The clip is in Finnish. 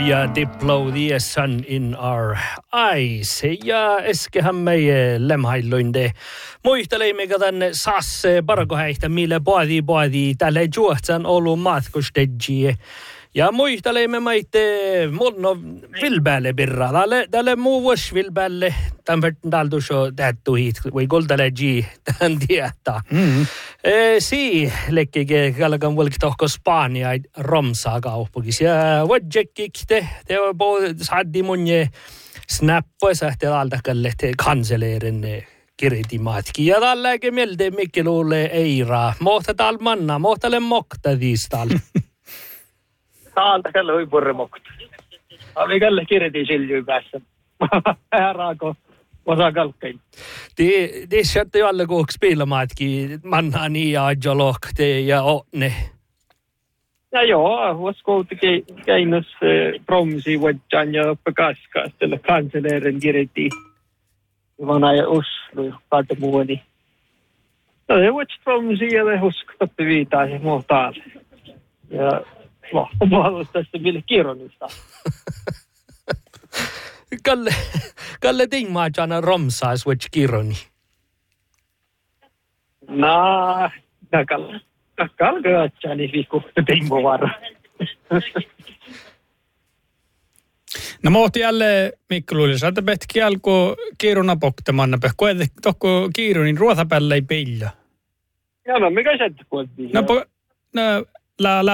Ja Diplo, the sun in our eyes. Ja eskehän meie lemhailuinde. Muistelemme tänne sasse parkohäistä, mille paadi tälle juohtsan ollut matkustajia. Ja muistelemme meitä munno vilbäälle birra. Tälle muu vuosi vilbäälle. Tämän taltu so tähtuhit. Voi koltale G. Tän tietää. Si lekkike kalkan vuolki tohko Spania romsaa kauppukis. Ja vuodjekikte. Te on saadi munje snappoja sähte altakalle te kanseleerin kiritimaatki. Ja tälläkin mieltä mikki luulee eiraa. Mohta tal manna. Mohtale mokta tiistal. Täältä källe huipurre mokta. Oli källe kirjoitin siljuin päässä. Häraako osa kalkkein. Det sätter ju alla gå och spela matki. Man har nia jolokte ja onne. Ja joo, voisikoutikin keinos promsi vuodjan ja pekaskastella kanseleerin kirjoitin. Vana ja Oslo, kautta muoni. No se vuods promsi ja me huskottu viitaa ja muu taas. Ja mahdollista tässä mille kirjonista. Kalle tingmaajana romsaas vuods kirjoni. Kalle götsani viku tingmovara. No mohti jälleen Mikko Luilisa, että petki alkoi kiiruna poktamanna. Koette tohko kiirunin ruotapälle ei pillä. Ja no mikä se kuultiin? No la